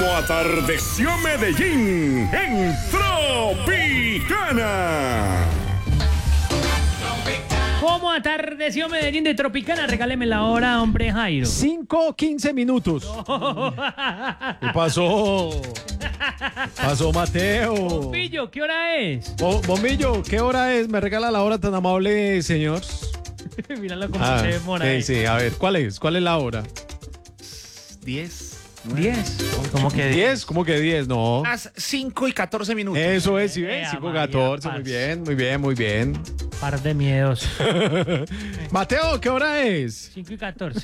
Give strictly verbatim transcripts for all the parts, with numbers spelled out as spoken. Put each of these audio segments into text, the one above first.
Como atardeció Medellín en Tropicana. ¿Cómo atardeció Medellín de Tropicana? Regáleme la hora, hombre Jairo. cinco, quince minutos. ¿Qué pasó? Pasó, Mateo. Bombillo, ¿qué hora es? Bo- Bombillo, ¿qué hora es? ¿Me regala la hora tan amable, señor? Míralo cómo Ah, se demora. sí, sí, a ver, ¿cuál es? ¿Cuál es la hora? diez. ¿Diez? ¿Cómo que diez? ¿diez? ¿Cómo que diez? No. Las cinco y catorce minutos. Eso es, ¿sí ven? Eh, cinco María catorce, muy Paz. bien, muy bien, muy bien. Par de miedos. Mateo, ¿qué hora es? cinco y catorce.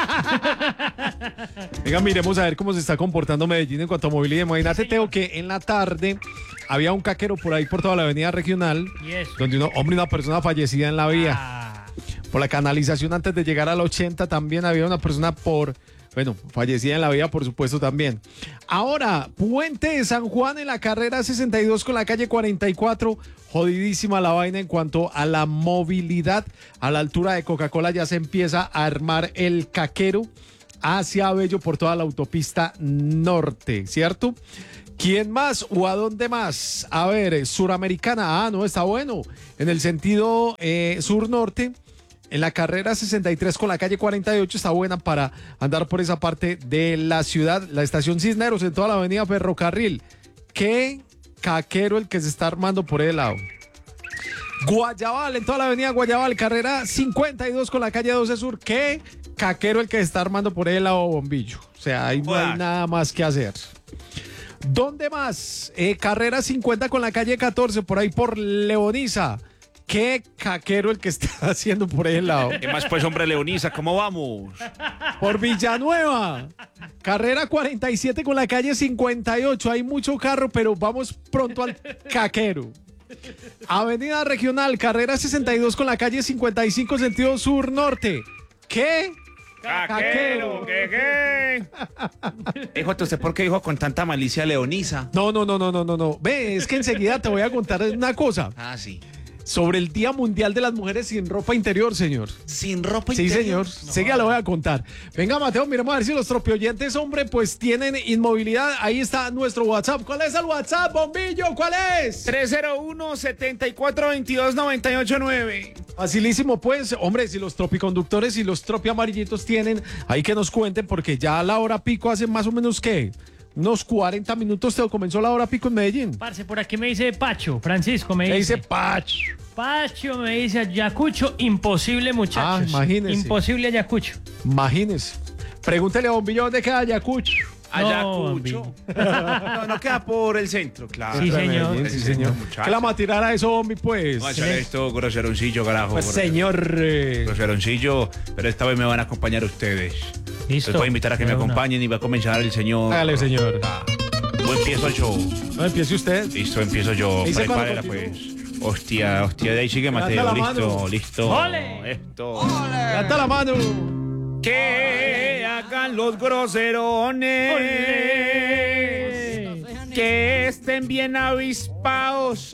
Venga, miremos a ver cómo se está comportando Medellín en cuanto a movilidad. Imagínate, Teo, que en la tarde había un caquero por ahí por toda la avenida regional, ¿Y eso? donde un hombre y una persona fallecida en la vía. Ah, Por la canalización antes de llegar al ochenta también había una persona por, bueno, fallecida en la vía, por supuesto, también. Ahora, Puente de San Juan en la carrera sesenta y dos con la calle cuarenta y cuatro. Jodidísima la vaina en cuanto a la movilidad. A la altura de Coca-Cola ya se empieza a armar el caquero hacia Bello por toda la autopista norte, ¿cierto? ¿Quién más o a dónde más? A ver, Suramericana. Ah, no, está bueno. En el sentido eh, sur-norte. En la carrera sesenta y tres con la calle cuarenta y ocho está buena para andar por esa parte de la ciudad. La estación Cisneros en toda la avenida Ferrocarril. Qué caquero el que se está armando por el lado. Guayabal en toda la avenida Guayabal, carrera cincuenta y dos con la calle doce Sur. Qué caquero el que se está armando por el lado, Bombillo. O sea, ahí no hay Joder. nada más que hacer. ¿Dónde más? Eh, carrera cincuenta con la calle catorce, por ahí por Leoniza. Qué caquero el que está haciendo por ahí el lado. ¿Qué más pues, hombre Leonisa? ¿Cómo vamos? Por Villanueva. Carrera cuarenta y siete con la calle cincuenta y ocho. Hay mucho carro, pero vamos pronto al caquero. Avenida Regional, carrera sesenta y dos con la calle cincuenta y cinco, sentido sur-norte. ¿Qué? Caquero. ¿Qué, qué? Dijo, ¿usted por qué dijo con tanta malicia Leonisa? No, no, no, no, no, no, no. Ve, es que enseguida te voy a contar una cosa. Ah, sí. Sobre el Día Mundial de las Mujeres sin ropa interior, señor. Sin ropa Sí, interior. señor. Enseguida lo voy a contar. Venga, Mateo, miremos a ver si los tropioyentes, hombre, pues tienen inmovilidad. Ahí está nuestro WhatsApp. ¿Cuál es el WhatsApp, Bombillo? ¿Cuál es? tres cero uno, siete cuatro dos dos, nueve ocho nueve. Facilísimo, pues, hombre, si los tropiconductores y los tropi amarillitos tienen, ahí que nos cuenten, porque ya a la hora pico hace más o menos, ¿qué? Unos cuarenta minutos te comenzó la hora pico en Medellín. parce, por aquí me dice Pacho. Francisco me Me dice. dice Pach. Pacho me dice Ayacucho, imposible, muchachos. Ah, imagínese. Imposible Ayacucho. Imagínese. Pregúntele a Bombillo dónde queda Ayacucho. Ayacucho. No, no queda por el centro, claro. Sí, señor. Medellín, sí, El señor. centro, muchacho. ¿Qué la va a tirar a eso, Bombi, pues? No, echarle esto, groseroncillo, carajo. Pues, grosero- señor. eh, Groseroncillo, pero esta vez me van a acompañar ustedes. Listo. Les voy a invitar a que me De una. acompañen y va a comenzar el señor. Hágale, señor. Ah, yo empiezo el show. No empiece usted. Listo, empiezo yo. Dice cuando Prepárela, continúo. pues. Hostia, hostia, de ahí sigue Levanta Mateo. la Listo, mano. listo. ¡Ole! Esto. Levanta la mano. Que hagan los groserones. ¡Ole! Que estén bien avispados